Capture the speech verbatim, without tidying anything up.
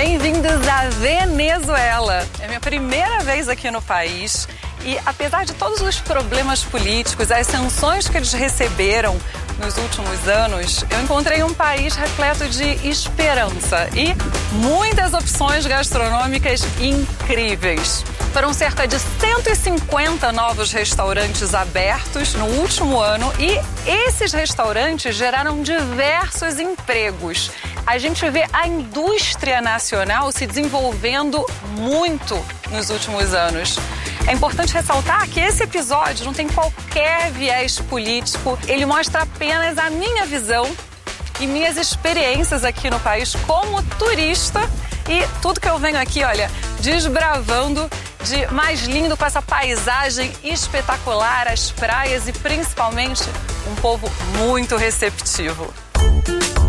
Bem-vindos à Venezuela. É a minha primeira vez aqui no país e, apesar de todos os problemas políticos, as sanções que eles receberam nos últimos anos, eu encontrei um país repleto de esperança e muitas opções gastronômicas incríveis. Foram cerca de cento e cinquenta novos restaurantes abertos no último ano e esses restaurantes geraram diversos empregos. A gente vê a indústria nacional se desenvolvendo muito nos últimos anos. É importante ressaltar que esse episódio não tem qualquer viés político, ele mostra apenas a minha visão e minhas experiências aqui no país como turista e tudo que eu venho aqui, olha, desbravando de mais lindo com essa paisagem espetacular, as praias e principalmente um povo muito receptivo.